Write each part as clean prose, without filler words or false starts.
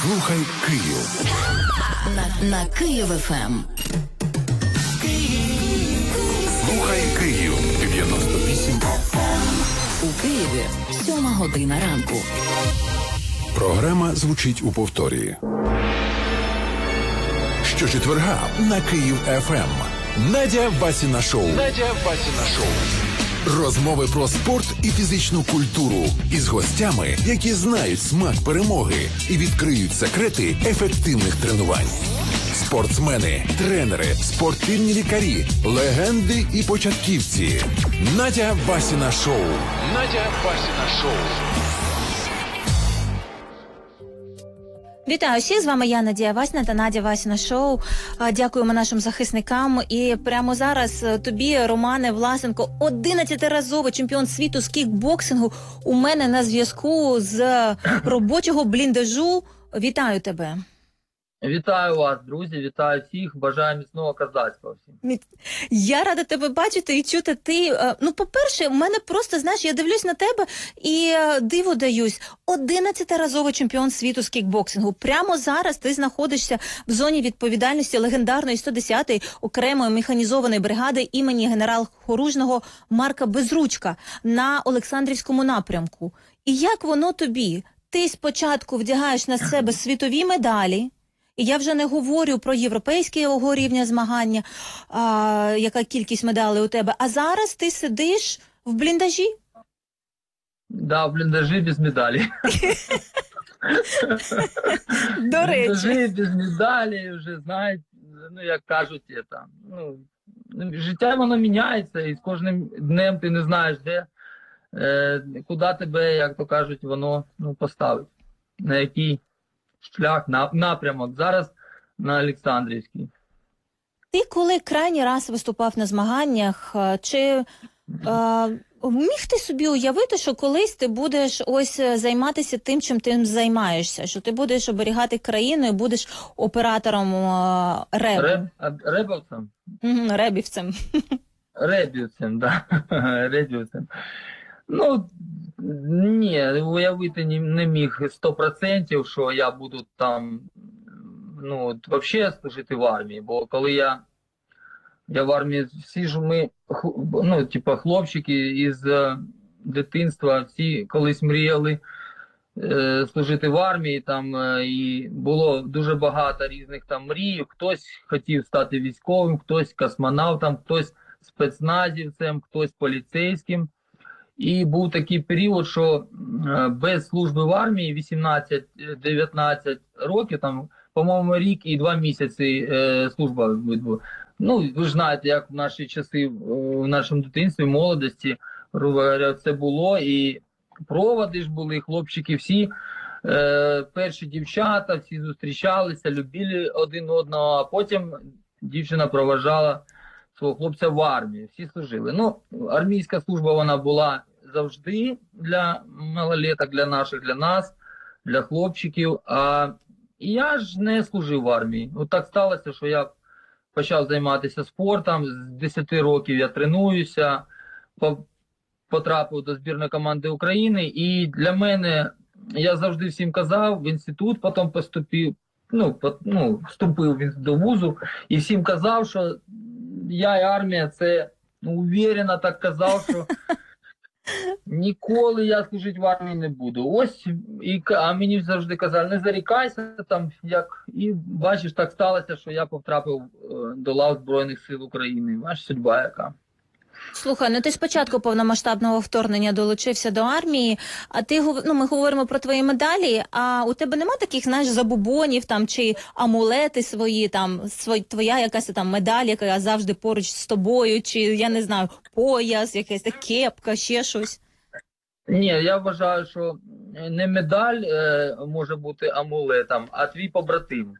Слухай Київ. На Київ ФМ. Слухай Київ. 98 FM. У Києві 7:00 ранку. Програма звучить у повторі. Щочетверга на Київ ФМ. Надя Васіна шоу. Розмови про спорт і фізичну культуру із гостями, які знають смак перемоги і відкриють секрети ефективних тренувань. Спортсмени, тренери, спортивні лікарі, легенди і початківці. Надя Васіна шоу. Вітаю всіх, з вами я, Надія Васіна та Надя Васіна шоу. Дякуємо нашим захисникам. І прямо зараз тобі, Романе Власенко, 11-разовий чемпіон світу з кікбоксингу, у мене на зв'язку з робочого бліндажу. Вітаю тебе. Вітаю вас, друзі, вітаю всіх, бажаю міцного козацтва всім. Я рада тебе бачити і чути. Ти, по-перше, у мене просто, знаєш, я дивлюсь на тебе і диву даюсь. 11-разовий чемпіон світу з кікбоксингу. Прямо зараз ти знаходишся в зоні відповідальності легендарної 110-ї окремої механізованої бригади імені генерал-хоружного Марка Безручка на Олександрівському напрямку. І як воно тобі? Ти спочатку вдягаєш на себе світові медалі, і я вже не говорю про європейського рівня змагання, яка кількість медалей у тебе. А зараз ти сидиш в бліндажі? Да, в бліндажі без медалі. До речі. В бліндажі без медалі, вже, знаєте, як кажуть, життя воно міняється, і з кожним днем ти не знаєш, куди тебе, як то кажуть, воно поставить. На який шлях, напрямок. Зараз на Олександрівській. Ти коли крайній раз виступав на змаганнях, чи міг ти собі уявити, що колись ти будеш займатися тим, чим ти займаєшся? Що ти будеш оберігати країну і будеш оператором ребу? Ребовцем? Ребівцем. Ребівцем, так. Ребівцем. Ні, уявити не міг 100%, що я буду там, взагалі служити в армії. Бо коли я в армії, всі ж ми, хлопчики із дитинства, всі колись мріяли служити в армії, і було дуже багато різних там мрій. Хтось хотів стати військовим, хтось космонавтом, хтось спецназівцем, хтось поліцейським. І був такий період, що без служби в армії 18-19 років, по-моєму, рік і 2 місяці служба відбула. Ви ж знаєте, як в наші часи, в нашому дитинстві, молодості, грубо говоря, це було. І проводи ж були, хлопчики всі, перші дівчата, всі зустрічалися, любили один одного, а потім дівчина проважала свого хлопця в армії, всі служили. Армійська служба, вона була завжди для малолеток, для наших, для нас, для хлопчиків. І я ж не служив в армії. Так сталося, що я почав займатися спортом, з 10 років я тренуюся, потрапив до збірної команди України, і для мене, я завжди всім казав, в інститут потім поступив, вступив до вузу, і всім казав, що я і армія, це уверенно так казав, що ніколи я служити в армії не буду. А мені завжди казали, не зарікайся і бачиш, так сталося, що я потрапив до лав Збройних сил України. Бачиш, судьба яка. Слухай, ти спочатку повномасштабного вторгнення долучився до армії, а ми говоримо про твої медалі, а у тебе нема таких, забубонів чи амулети свої, твоя якась медаль, яка завжди поруч з тобою, чи, я не знаю, пояс, якась кепка, ще щось? Ні, я вважаю, що не медаль може бути амулетом, а твій побратим.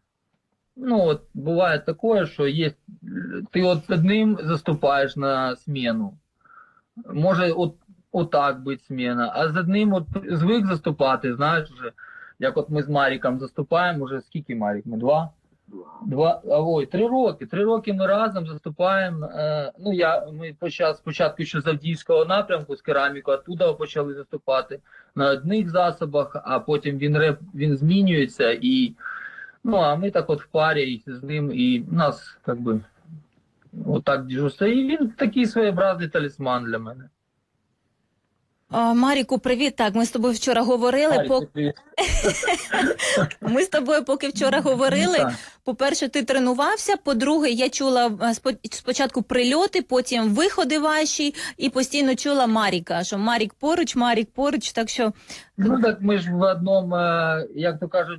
Буває таке, що ти одним заступаєш на зміну. Може отак бути зміна, а з одним звик заступати, знаєш, вже, як ми з Маріком заступаємо, вже скільки Марік? Ми 2? 3 роки. 3 роки ми разом заступаємо. Ми спочатку ще з Авдіївського напрямку, з кераміку, оттуда почали заступати на одних засобах, а потім він змінюється. А ми так от в парі з ним, і нас, отак дежурство. І він такий своєобразний талісман для мене. Маріку, привіт. Так, ми з тобою вчора говорили. Маріку, привіт. Ми з тобою поки вчора говорили. По-перше, ти тренувався, по-друге, я чула спочатку прильоти, потім виходи ваші, і постійно чула Маріка, що Марік поруч, так що... Так ми ж в одному, як то кажуть,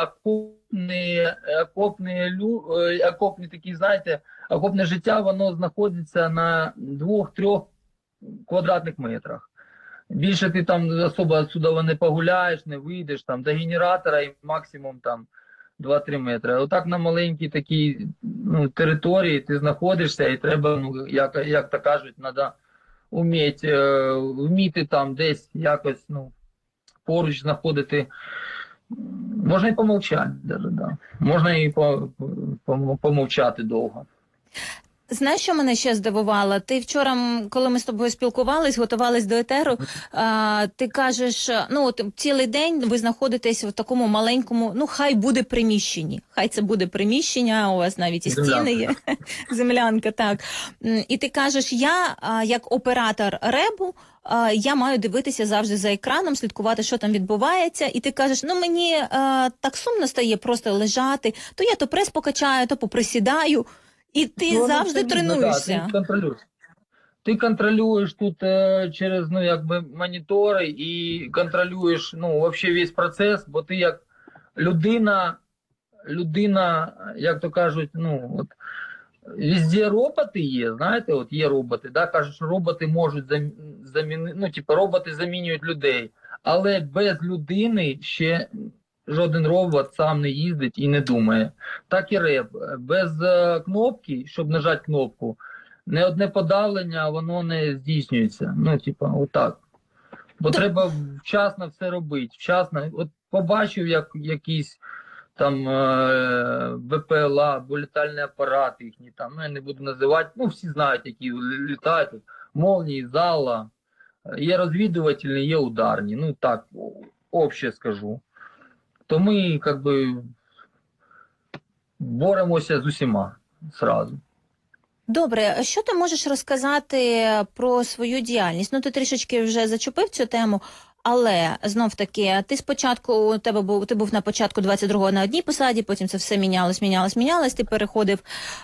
окопні такі, знаєте, окопне життя, воно знаходиться на 2-3 квадратних метрах. Більше ти там особо отсюда не погуляєш, не вийдеш, там до генератора і максимум там 2-3 метри. Отак на маленькій такій території ти знаходишся і треба, як то кажуть, треба вміти там десь якось поруч знаходити. Можна і помовчати, да. Можна і помовчати довго. Знаєш, що мене ще здивувало? Ти вчора, коли ми з тобою спілкувались, готувались до етеру, ти кажеш, цілий день ви знаходитесь в такому маленькому, хай буде приміщенні. Хай це буде приміщення, у вас навіть і стіни є. Землянка, так. І ти кажеш, я, як оператор ребу, я маю дивитися завжди за екраном, слідкувати, що там відбувається. І ти кажеш, мені так сумно стає просто лежати, то я то прес покачаю, то поприсідаю. І ти завжди тренуєшся. Ти контролюєш тут через монітори і контролюєш вообще весь процес, бо ти як людина, як то кажуть, везде роботи є, знаєте, от є роботи, да, кажуть, що роботи можуть замінити, роботи замінюють людей, але без людини ще жоден робот сам не їздить і не думає. Так і реп. Без кнопки, щоб нажати кнопку, не одне подавлення, воно не здійснюється. Отак. Бо треба вчасно все робити. Вчасно. От побачив, як якийсь там БПЛА, або літальний апарат їхній, я не буду називати, всі знають, які літають. Молнії, зала. Є розвідувальні, є ударні. Так, обще скажу. То ми, боремося з усіма зразу. Добре, а що ти можеш розказати про свою діяльність? Ти трішечки вже зачепив цю тему, але, знов-таки, ти був на початку 22-го на одній посаді, потім це все мінялось, ти переходив,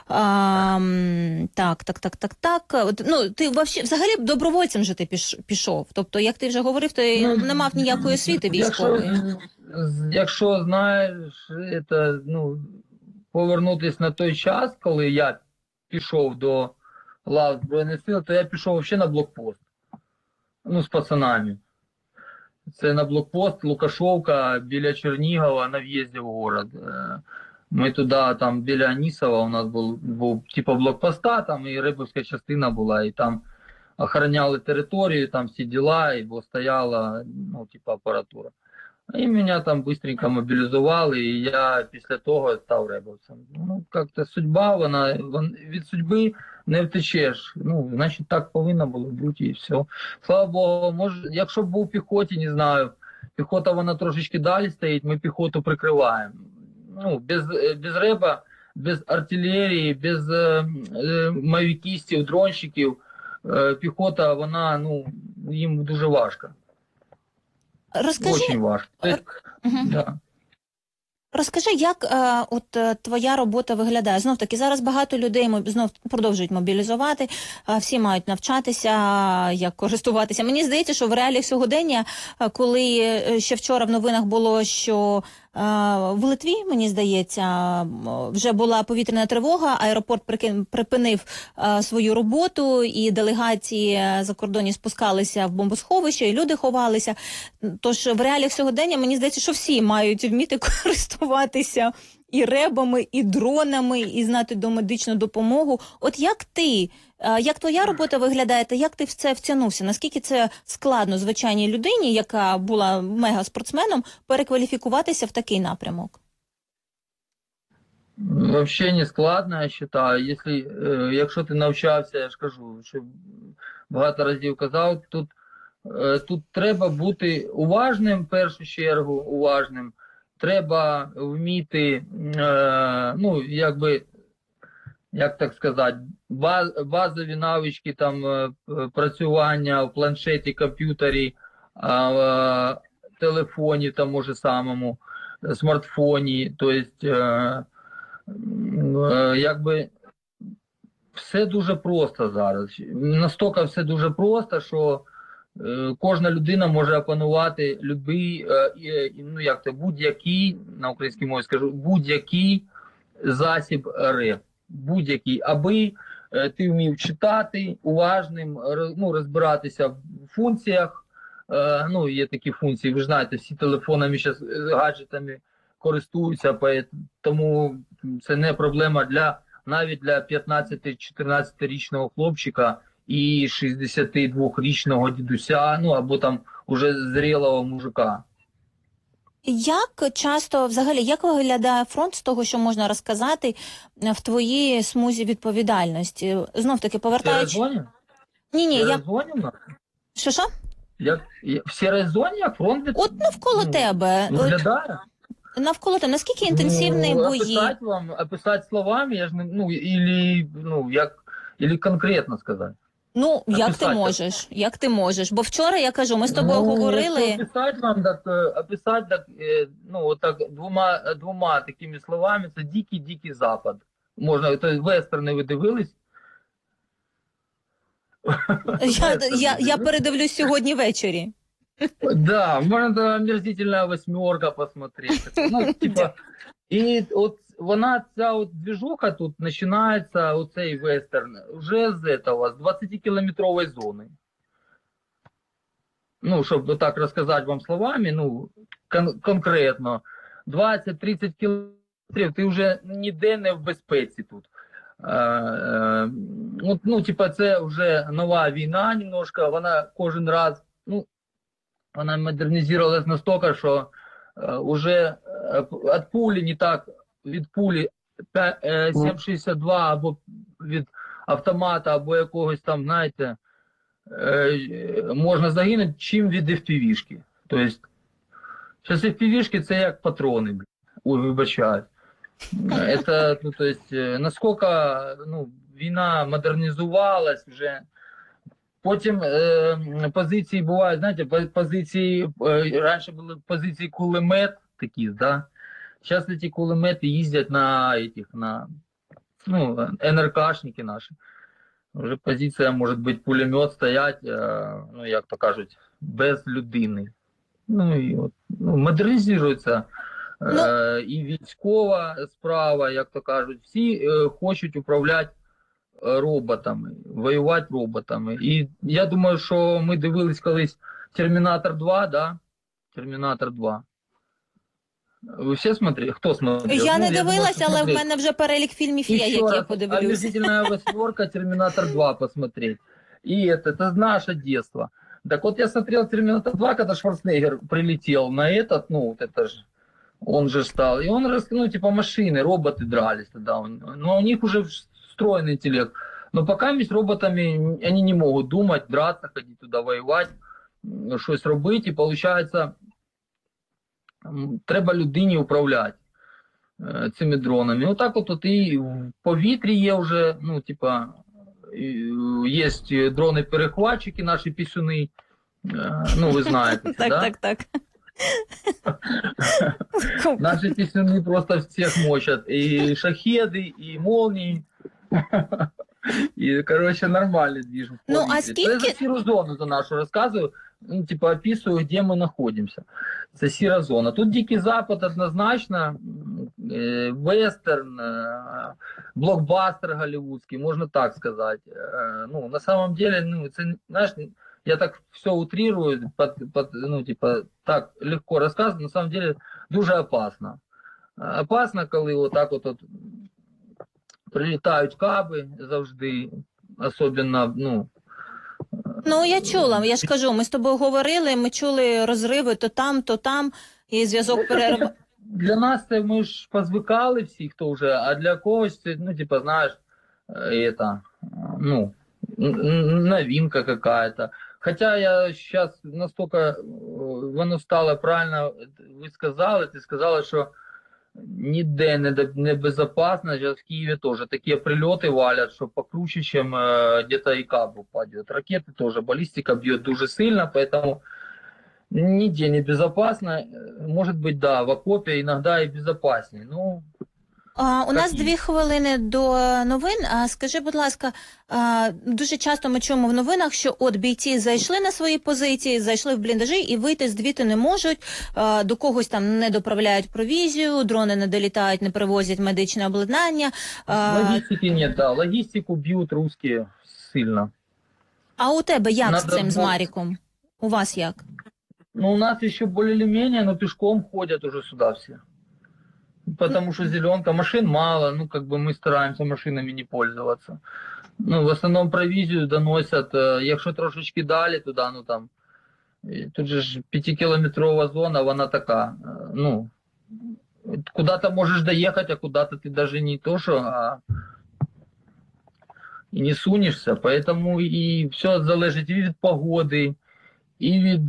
ти взагалі добровольцем же ти пішов, тобто, як ти вже говорив, ти не мав ніякої освіти військової. Якщо знаєш, повернутися на той час, коли я пішов до лав Збройних сил, то я пішов взагалі на блокпост. З пацанами. Це на блокпост Лукашовка біля Чернігова на в'їзді в город. Ми туди, там біля Анісова у нас був блокпоста, там і Рибівська частина була, і там охороняли територію, там всі діла, бо стояла, апаратура. І мене там швидко мобілізували, і я після того став ребовцем. Як-то судьба, від судьби не втечеш. Значить, так повинно було бути, і все. Слава Богу, може, якщо б був в піхоті, не знаю, піхота вона трошечки далі стоїть, ми піхоту прикриваємо. Без реба, без артилерії, без мавікістів, дронщиків, піхота, вона, їм дуже важко. Розкажи, очень важко. Да. Розкажи, як твоя робота виглядає? Знов-таки, зараз багато людей продовжують мобілізувати, всі мають навчатися, як користуватися. Мені здається, що в реаліях сьогодення, коли ще вчора в новинах було, що в Литві, мені здається, вже була повітряна тривога, аеропорт припинив свою роботу, і делегації закордонні спускалися в бомбосховище, і люди ховалися. Тож в реаліях сьогодення, мені здається, що всі мають вміти користуватися і ребами, і дронами, і знати домедичну допомогу. От як твоя робота виглядає, та як ти в це втягнувся? Наскільки це складно звичайній людині, яка була мегаспортсменом, перекваліфікуватися в такий напрямок? Вообще не складно, я считаю. Якщо ти навчався, я ж кажу, що багато разів казав, тут треба бути уважним, в першу чергу, уважним. Треба вміти, ну, якби, як так сказати, базові навички там працювання в планшеті, комп'ютері, телефоні, там, може самому, смартфоні, тобто, якби, все дуже просто зараз. Настільки все дуже просто, що кожна людина може опанувати ну, як це, будь-який, на українській мові скажу, будь-який засіб РФ. Будь-який, аби ти вмів читати, уважним, ну, розбиратися в функціях. Ну, є такі функції, ви ж знаєте, всі телефонами зараз гаджетами користуються, тому це не проблема навіть для 15-14-річного хлопчика і 62-річного дідуся, ну, або там уже зрілого мужика. Як часто, взагалі, як виглядає фронт з того, що можна розказати в твоїй смузі відповідальності? Знов-таки, повертаючи... Ні, я... Що? В сірій зоні, як фронт От навколо тебе. Виглядає? Навколо тебе. Наскільки інтенсивні бої? Описати словами, я ж не, ну, или конкретно сказати. Ну, як ти можеш? Бо вчора, я кажу, ми з тобою говорили... Описати так, ну, отак, двома такими словами, це дикий Запад. Можна, то вестерни ви дивились? Я передивлюсь сьогодні ввечері. Да, можно «Омерзительная восьмерка» посмотреть. Ну, типа, і от вона, ця от движуха тут починається, оцей вестерн, вже з этого, з 20-кілометрової зони. Ну, щоб так розказати вам словами, ну, конкретно, 20-30 кілометрів, ти вже ніде не в безпеці тут. Ну, типа, це вже нова війна немножко, вона кожен раз, ну, вона модернізувалась настільки, що вже від пулі не так, від пулі 7,62 або від автомата, або якогось там, знаєте, можна загинути, чим від FPV-шки. Тобто, зараз FPV-шки це як патрони, ой, вибачаюсь. Это, ну, то есть, наскільки, ну, війна модернізувалась вже. Потім позиції бувають, знаєте, позиції, раніше були позиції кулемет такі, да? Зараз ці кулемети їздять на ну, НРКшники наші. Вже позиція може бути пулемет стоять, ну, як то кажуть, без людини. Ну, і от, ну, модернізується і військова справа, як то кажуть, всі хочуть управляти роботами, воювати роботами. І я думаю, що ми дивились колись «Термінатор 2», да? «Термінатор 2». Ви всі смотрели? Хто смотрел? Я не дивилася, але в мене вже перелік фільмів є, які я подивлюсь. «Омерзительная восьмерка», «Терминатор 2» посмотреть. И это наше детство. Так вот, я смотрел «Терминатор 2», когда Шварценеггер прилетел на этот, ну, вот это же, он же стал. И он, ну, типа машины, роботы дрались тогда. Но у них уже встроенный интеллект. Но пока с роботами они не могут думать, драться, ходить туда, воевать, что-то робити. И получается, треба людині управляти цими дронами. Отак от і в повітрі є вже, ну, типа, є дрони-перехватчики, наші пісюни, ну, ви знаєте це, да? Так. Наші пісюни просто всіх мочать. І шахеди, і молнії. І, коротше, нормальний двіж в повітрі. Ну, а скільки... Це за сіру зону за нашу розказую. Ну, типа, описываю, где мы находимся. Это сира зона. Тут Дикий Запад однозначно, вестерн, блокбастер голливудский, можно так сказать. Ну, на самом деле, ну, это, знаешь, я так все утрирую, ну, типа, так легко рассказываю, на самом деле дуже опасно. Опасно, коли отак от прилітають каби завжди, особливо, ну, ну, я чула, я ж кажу, ми з тобою говорили, ми чули розриви то там, і зв'язок для нас це ми ж позвикали всі, хто вже, а для когось це, ну, типа, знаєш, это, ну, новинка какая-то. Хотя я сейчас настолько, воно стало правильно, ти сказали, що ніде не безопасно, сейчас в Киеве тоже такие прилеты валят, что покруче, чем где-то и Каб упадет. Ракеты тоже, баллистика бьет дуже сильно, поэтому нигде не безопасно. Может быть, да, в окопе иногда и безопаснее. Ну, У нас Такі. 2 хвилини до новин. Скажи, будь ласка, дуже часто ми чуємо в новинах, що от бійці зайшли на свої позиції, зайшли в бліндажі і вийти звідти не можуть, до когось там не доправляють провізію, дрони не долітають, не привозять медичне обладнання. логистики нет, да, логистику бьют русские сильно. А у тебе як з Надо цим, з було- Маріком? У вас як? Ну, у нас еще более-менее, но пешком ходят уже сюда все. Потому что зеленка, машин мало, ну, как бы мы стараемся машинами не пользоваться. Ну, в основном провизию доносят, якщо трошечки далі туди, ну, там, тут же ж 5-кілометрова зона, вона така, ну, куда-то можешь доехать, а куда-то ты даже не то, что, и не сунешься, поэтому и все залежить и від погоди, і від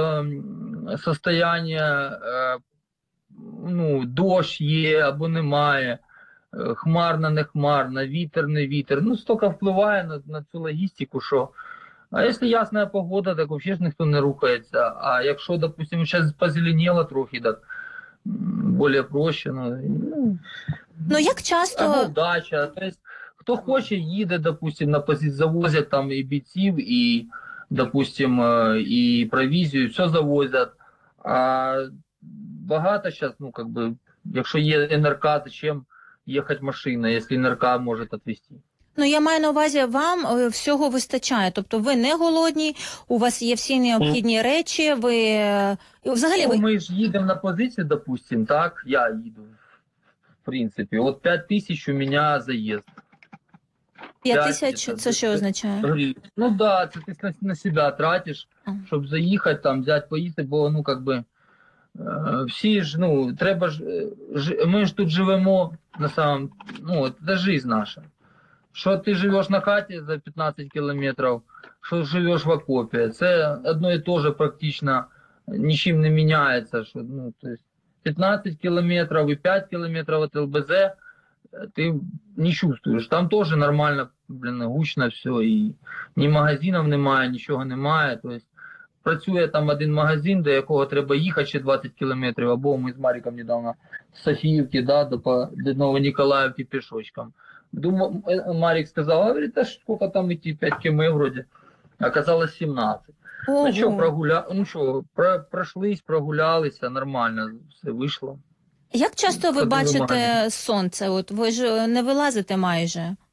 состояння, ну, дощ є або немає, хмарно, не хмарно, вітер, не вітер. Ну, стільки впливає на цю логістику, що... А якщо ясна погода, так взагалі ж ніхто не рухається. А якщо, допустимо, зараз позеленіло трохи, так більш проще. Ну, як часто... Або дача. Тобто, хто хоче, їде, допустим, на позицію, завозять там і бійців, і, допустим, і провізію, все завозять. А багато зараз, ну, как бы, якщо є НРК, зачем їхати машина, якщо НРК може відвезти? Ну, я маю на увазі, вам всього вистачає. Тобто ви не голодні, у вас є всі необхідні речі, ви... Взагалі, Ну, ви... ми ж їдемо на позицію, допустим, так? Я їду, в принципі. От 5000 у мене заїзд. 5000, це що означає? Ну да, це ти на себе тратиш, А. щоб заїхати, там, взяти, поїсти, бо, ну, как би, всі ж, ну, треба ж, ми ж тут живемо, на самом, ну, це жизнь наша. Що ти живеш на хаті за 15 кілометрів, що живеш в окопі, це одно і те же практично, нічим не міняється. Що, ну, то есть 15 кілометрів і 5 кілометрів від ЛБЗ ти не чувствуєш. Там теж нормально, блін, гучно все, і ні магазинів немає, нічого немає. Тобто працює там один магазин, до якого треба їхати ще 20 кілометрів, або ми з Маріком недавно з Софіївки, да, до Новоніколаївки пішочком. Думаю, Марик сказал, говорит, а сколько там идти, 5 км вроде. Оказалось 17. Ого. Ну что, прошлись, прогулялися, нормально, все вийшло. Як часто ви Ходили в бачите магазин. сонце? От ви ж не вилазите майже.